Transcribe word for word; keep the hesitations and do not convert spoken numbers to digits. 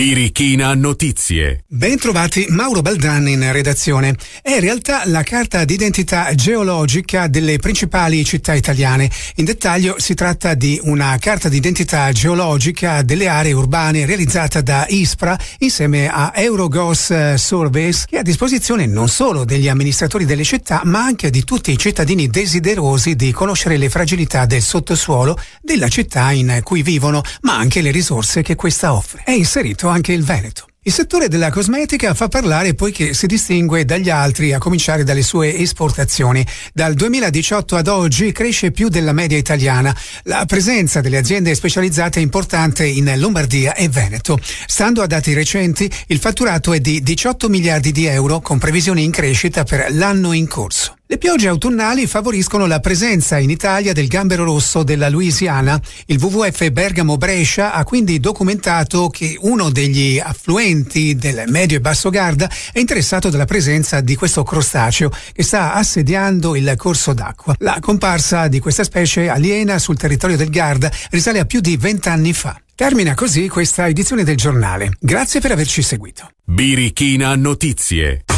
Birichina Notizie. Ben trovati, Mauro Baldran in redazione. È in realtà la carta d'identità geologica delle principali città italiane. In dettaglio si tratta di una carta d'identità geologica delle aree urbane realizzata da ISPRA insieme a Eurogos Surveys, che è a disposizione non solo degli amministratori delle città ma anche di tutti i cittadini desiderosi di conoscere le fragilità del sottosuolo della città in cui vivono, ma anche le risorse che questa offre. È inserito anche il Veneto. Il settore della cosmetica fa parlare poiché si distingue dagli altri, a cominciare dalle sue esportazioni. Dal duemiladiciotto ad oggi cresce più della media italiana. La presenza delle aziende specializzate è importante in Lombardia e Veneto. Stando a dati recenti, il fatturato è di diciotto miliardi di euro, con previsioni in crescita per l'anno in corso. Le piogge autunnali favoriscono la presenza in Italia del gambero rosso della Louisiana. Il W W F Bergamo-Brescia ha quindi documentato che uno degli affluenti del Medio e Basso Garda è interessato dalla presenza di questo crostaceo che sta assediando il corso d'acqua. La comparsa di questa specie aliena sul territorio del Garda risale a più di vent'anni fa. Termina così questa edizione del giornale. Grazie per averci seguito. Birichina Notizie.